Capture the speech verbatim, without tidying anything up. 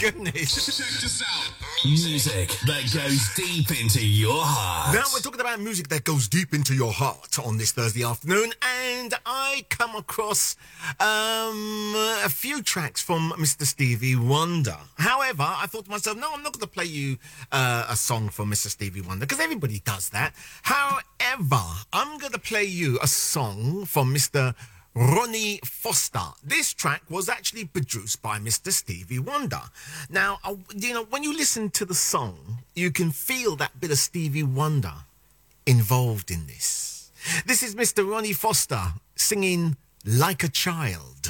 Goodness. Check this out. Music that goes deep into your heart. Now we're talking about music that goes deep into your heart on this Thursday afternoon, and I come across um, a few tracks from Mister Stevie Wonder. However, I thought to myself, no, I'm not going to play you uh, a song from Mister Stevie Wonder, because everybody does that. However, I'm going to play you a song from Mister Ronnie Foster. This track was actually produced by Mister Stevie Wonder. Now, uh, you know, when you listen to the song, you can feel that bit of Stevie Wonder involved in this. This is Mister Ronnie Foster singing Like a Child.